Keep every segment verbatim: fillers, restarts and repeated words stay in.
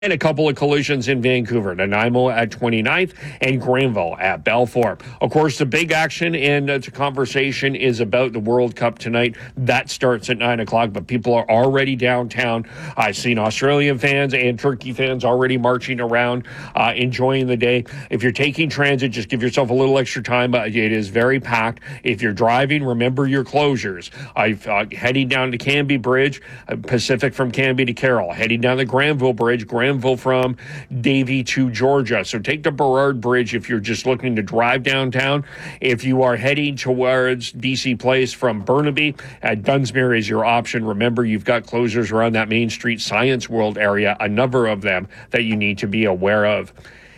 And a couple of collisions in Vancouver, Nanaimo at twenty-ninth and Granville at Balfour. Of course, the big action and the conversation is about the World Cup tonight. That starts at nine o'clock, but people are already downtown. I've seen Australian fans and Turkey fans already marching around, uh, enjoying the day. If you're taking transit, just give yourself a little extra time, but it is very packed. If you're driving, remember your closures. I've uh, heading down to Canby Bridge, uh, Pacific from Canby to Carroll, heading down the Granville Bridge, Granville from Davie to Georgia. So take the Burrard Bridge if you're just looking to drive downtown. If you are heading towards B C Place from Burnaby, at Dunsmuir is your option. Remember, you've got closures around that Main Street Science World area, a number of them that you need to be aware of.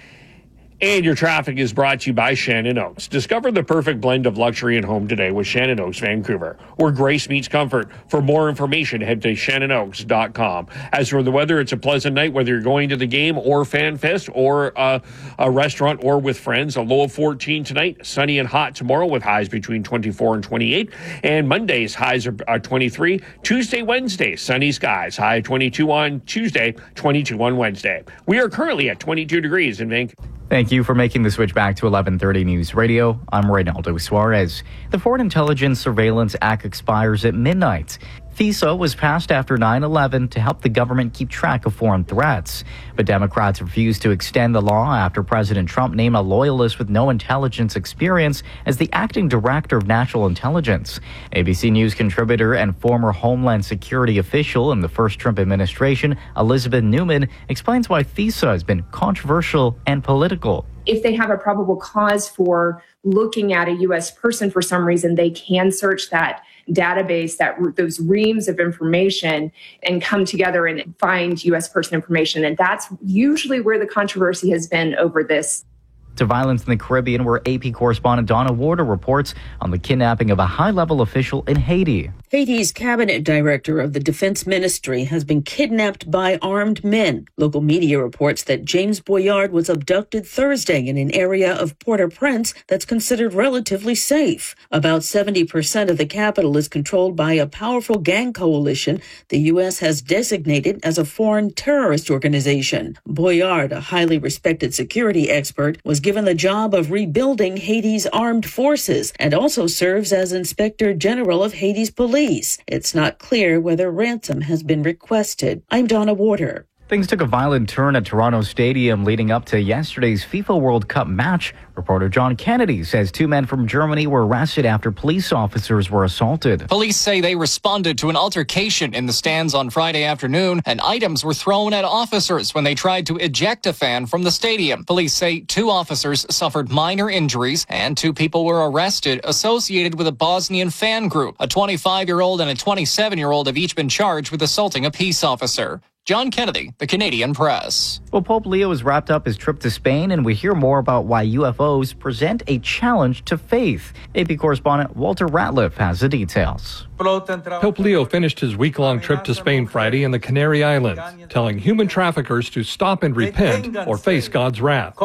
And your traffic is brought to you by Shannon Oaks. Discover the perfect blend of luxury and home today with Shannon Oaks Vancouver, where grace meets comfort. For more information, head to shannon oaks dot com. As for the weather, it's a pleasant night, whether you're going to the game or Fan Fest or uh, a restaurant or with friends. A low of fourteen tonight, sunny and hot tomorrow with highs between twenty-four and twenty-eight. And Monday's highs are uh, twenty-three. Tuesday, Wednesday, sunny skies. High twenty-two on Tuesday, twenty-two on Wednesday. We are currently at twenty-two degrees in Vancouver. Thank you for making the switch back to eleven thirty News Radio. I'm Reynaldo Suarez. The Foreign Intelligence Surveillance Act expires at midnight. FISA was passed after nine eleven to help the government keep track of foreign threats. But Democrats refused to extend the law after President Trump named a loyalist with no intelligence experience as the acting director of national intelligence. A B C News contributor and former Homeland Security official in the first Trump administration, Elizabeth Newman, explains why FISA has been controversial and political. If they have a probable cause for looking at a U S person for some reason, they can search that database, that those reams of information, and come together and find U S person information. And that's usually where the controversy has been over this. To violence in the Caribbean, where A P correspondent Donna Warder reports on the kidnapping of a high-level official in Haiti. Haiti's cabinet director of the defense ministry has been kidnapped by armed men. Local media reports that James Boyard was abducted Thursday in an area of Port-au-Prince that's considered relatively safe. About seventy percent of the capital is controlled by a powerful gang coalition the U S has designated as a foreign terrorist organization. Boyard, a highly respected security expert, was given the job of rebuilding Haiti's armed forces and also serves as Inspector General of Haiti's police. It's not clear whether ransom has been requested. I'm Donna Warder. Things took a violent turn at Toronto Stadium leading up to yesterday's FIFA World Cup match. Reporter John Kennedy says two men from Germany were arrested after police officers were assaulted. Police say they responded to an altercation in the stands on Friday afternoon, and items were thrown at officers when they tried to eject a fan from the stadium. Police say two officers suffered minor injuries and two people were arrested associated with a Bosnian fan group. A twenty-five-year-old and a twenty-seven-year-old have each been charged with assaulting a peace officer. John Kennedy, the Canadian Press. Well, Pope Leo has wrapped up his trip to Spain, and we hear more about why U F Os present a challenge to faith. A P correspondent Walter Ratliff has the details. Pope Leo finished his week-long trip to Spain Friday in the Canary Islands, telling human traffickers to stop and repent or face God's wrath.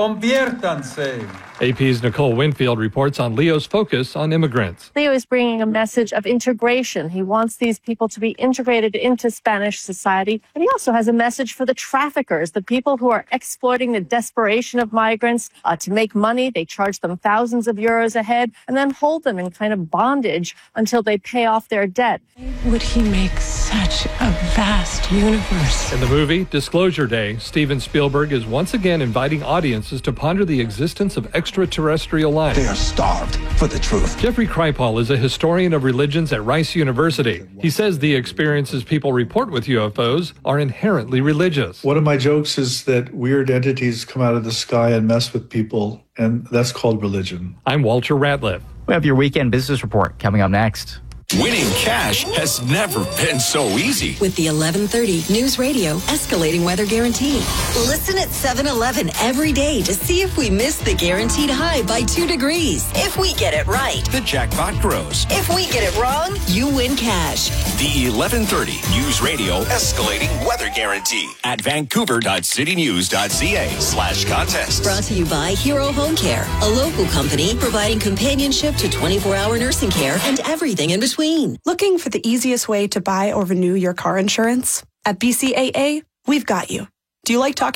A P's Nicole Winfield reports on Leo's focus on immigrants. Leo is bringing a message of integration. He wants these people to be integrated into Spanish society. But he also has a message for the traffickers, the people who are exploiting the desperation of migrants uh, to make money. They charge them thousands of euros a head and then hold them in kind of bondage until they pay off their debt. Would he make such a vast universe? In the movie Disclosure Day, Steven Spielberg is once again inviting audiences to ponder the existence of extraterrestrial life. They are starved for the truth. Jeffrey Kripal is a historian of religions at Rice University. He says the experiences people report with U F Os are inherently religious. One of my jokes is that weird entities come out of the sky and mess with people, and that's called religion. I'm Walter Ratliff. We have your weekend business report coming up next. Winning cash has never been so easy. With the eleven thirty News Radio Escalating Weather Guarantee. Listen at seven eleven every day to see if we miss the guaranteed high by two degrees. If we get it right, the jackpot grows. If we get it wrong, you win cash. The eleven thirty News Radio Escalating Weather Guarantee at vancouver.citynews.ca slash contest. Brought to you by Hero Home Care, a local company providing companionship to twenty-four hour nursing care and everything in between. Looking for the easiest way to buy or renew your car insurance? At B C A A, we've got you. Do you like talking